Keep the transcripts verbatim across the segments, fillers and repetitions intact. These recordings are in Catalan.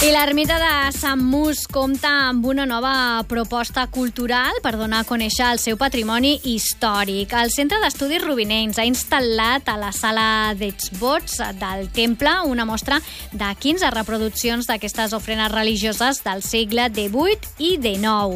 I l'Ermita de Sant Mus compta amb una nova proposta cultural per donar a conèixer el seu patrimoni històric. El Centre d'Estudis Rubinencs ha instal·lat a la sala d'exvots del temple una mostra de quinze reproduccions d'aquestes ofrenes religioses del segle divuit i dinou.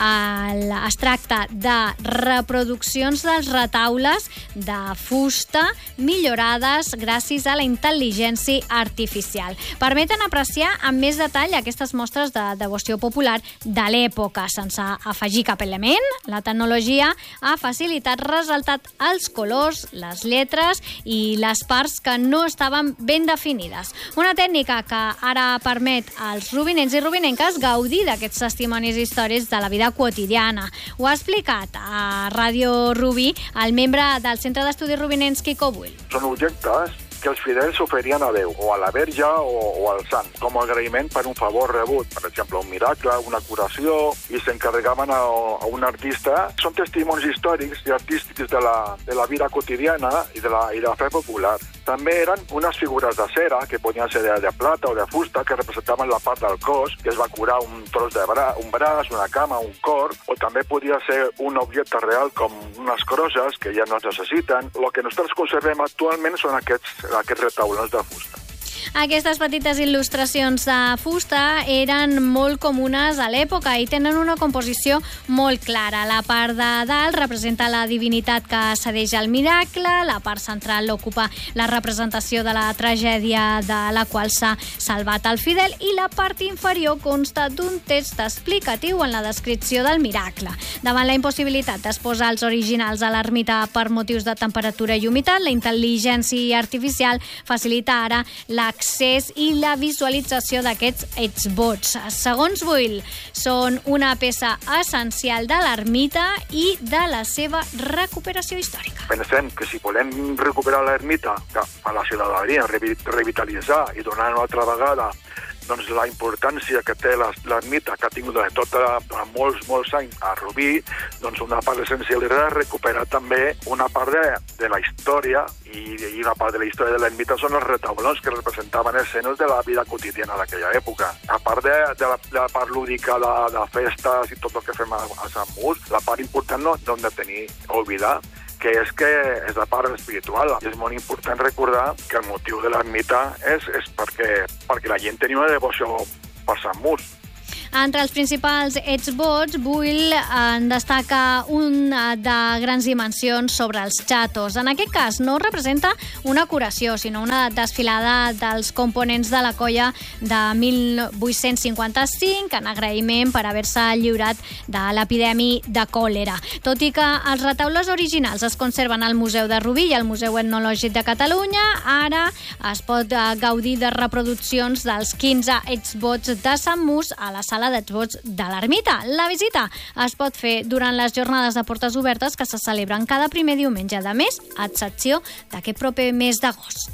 El, es tracta de reproduccions dels retaules de fusta millorades gràcies a la intel·ligència artificial. Permeten apreciar amb més detall aquestes mostres de devoció popular de l'època. Sense afegir cap element, la tecnologia ha facilitat ressaltar els colors, les lletres i les parts que no estaven ben definides. Una tècnica que ara permet als rubinencs i rubinenques gaudir d'aquests testimonis històrics de la vida quotidiana. Ho ha explicat a Ràdio Rubí el membre del Centre d'Estudis Rubinencs, Quico Buil. Són objectes que els fidels oferien a Déu, o a la Verge o, o al Sant, com a agraïment per un favor rebut, per exemple, un miracle, una curació, i s'encarregaven a, a un artista. Són testimonis històrics i artístics de la, de la vida quotidiana i de la, i de la fe popular. També eren unes figures de cera, que podien ser de, de plata o de fusta, que representaven la part del cos, que es va curar un tros de bra, un braç, una cama, un cor, o també podia ser un objecte real com unes crosses que ja no es necessiten. El que nosaltres conservem actualment són aquests aquests retaulons de fusta. Aquestes petites il·lustracions de fusta eren molt comunes a l'època i tenen una composició molt clara. La part de dalt representa la divinitat que cedeix al miracle, la part central l'ocupa la representació de la tragèdia de la qual s'ha salvat el fidel i la part inferior consta d'un text explicatiu en la descripció del miracle. Davant la impossibilitat d'exposar els originals a l'ermita per motius de temperatura i humitat, la intel·ligència artificial facilita ara la accés i la visualització d'aquests exvots. Segons Buil, són una peça essencial de l'ermita i de la seva recuperació històrica. Pensem que si volem recuperar l'ermita a la ciutadania, revitalitzar i donar una altra vegada doncs la importància que té l'ermita, que ha tingut de tota, durant molts, molts anys a Rubí, doncs una part essencial era recuperar també una part de, de la història i, i una part de la història de l'ermita són els retaulons que representaven escenes de la vida quotidiana d'aquella època. A part de, de, la, de la part lúdica de, de festes i tot el que fem a, a Sant Mus, la part important no hem de tenir, oblidar, que és que és la part espiritual. És molt important recordar que el motiu de l'ermita és, és perquè, perquè la gent tenia una devoció per Sant Mus. Entre els principals exvots, Buil en destaca un de grans dimensions sobre els xatos. En aquest cas no representa una curació, sinó una desfilada dels components de la colla de mil vuit-cents cinquanta-cinc en agraïment per haver-se lliurat de l'epidèmia de còlera. Tot i que els retaules originals es conserven al Museu de Rubí i al Museu Etnològic de Catalunya, ara es pot gaudir de reproduccions dels quinze exvots de Sant Mus a la sala d'exvots de l'ermita. La visita es pot fer durant les jornades de portes obertes que se celebren cada primer diumenge de mes, a excepció d'aquest proper mes d'agost.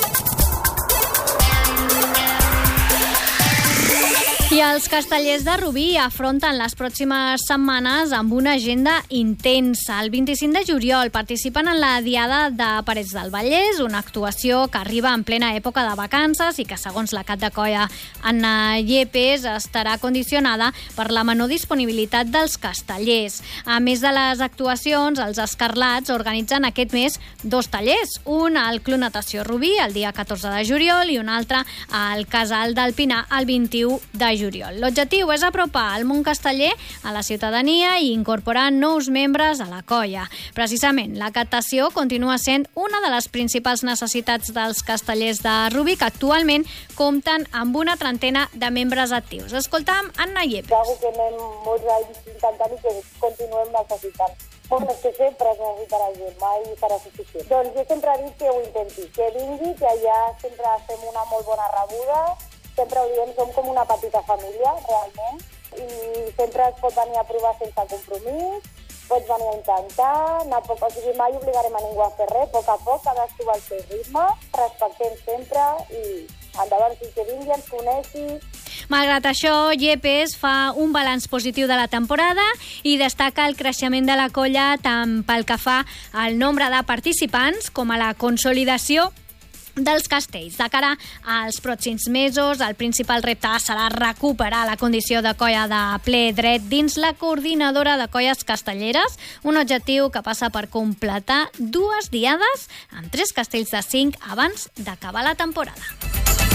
I els castellers de Rubí afronten les pròximes setmanes amb una agenda intensa. El vint-i-cinc de juliol participen en la Diada de Parets del Vallès, una actuació que arriba en plena època de vacances i que, segons la cap de colla Anna Yepes, estarà condicionada per la menor disponibilitat dels castellers. A més de les actuacions, els Escarlats organitzen aquest mes dos tallers, un al Club Natació Rubí el dia catorze de juliol i un altre al Casal del Pinar el vint-i-u de juliol. L'objectiu és apropar el món casteller a la ciutadania i incorporar nous membres a la colla. Precisament, la captació continua sent una de les principals necessitats dels castellers de Rubí, que actualment compten amb una trentena de membres actius. Escoltam Anna Yepes. És una que anem molts anys intentant i que continuem necessitant. Bueno, és que sempre es necessitarà gent, mai serà suficient. Doncs jo sempre he dit que ho intenti, que vingui, que allà sempre fem una molt bona rebuda, sempre ho diem, som com una petita família, realment, i sempre es pot venir a provar sense compromís, pots venir a intentar, anar poc, o sigui, mai obligarem a ningú a fer res, a poc a poc, cadascú al seu ritme, respectem sempre i endavant, si que vingui, ens coneixi. Malgrat això, Yepes fa un balanç positiu de la temporada i destaca el creixement de la colla tant pel que fa al nombre de participants com a la consolidació dels castells. De cara als pròxims mesos, el principal repte serà recuperar la condició de colla de ple dret dins la coordinadora de colles castelleres, un objectiu que passa per completar dues diades amb tres castells de cinc abans d'acabar la temporada.